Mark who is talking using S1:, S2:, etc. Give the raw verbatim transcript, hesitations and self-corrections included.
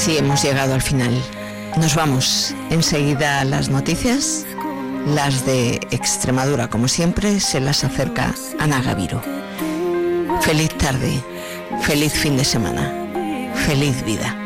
S1: así hemos llegado al final. Nos vamos enseguida a las noticias, las de Extremadura, como siempre, se las acerca Ana Gaviro. Feliz tarde, feliz fin de semana, feliz vida.